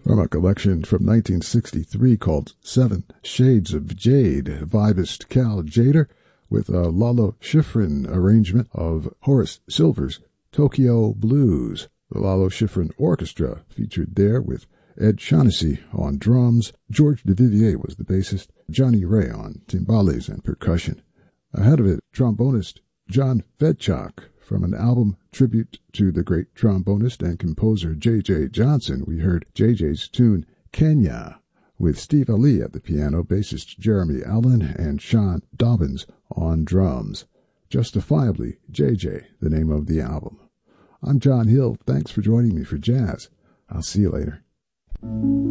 From a collection from 1963 called Seven Shades of Jade, vibist Cal Tjader with a Lalo Schifrin arrangement of Horace Silver's Tokyo Blues. The Lalo Schifrin Orchestra featured there with Ed Shaughnessy on drums, George Duvivier was the bassist, Johnny Ray on timbales and percussion. Ahead of it, trombonist John Fedchuk. From an album tribute to the great trombonist and composer J.J. Johnson, we heard J.J.'s tune Kenya, with Steve Ali at the piano, bassist Jeremy Allen, and Sean Dobbins on drums. Justifiably J.J., the name of the album. I'm John Hill. Thanks for joining me for Jazz. I'll see you later.